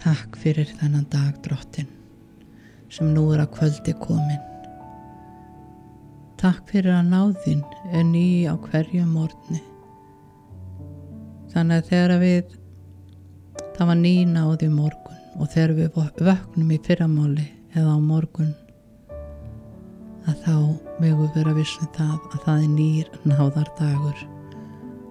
Takk fyrir þennan dag, Drottinn, sem nú að kvöldi komin. Takk fyrir að náðin ný á hverjum morgni. Þannig að þegar það var ný náð í morgun og þegar við vöknum í fyrramáli eða á morgun, að þá megum við vera vissum það að það nýr náðardagur.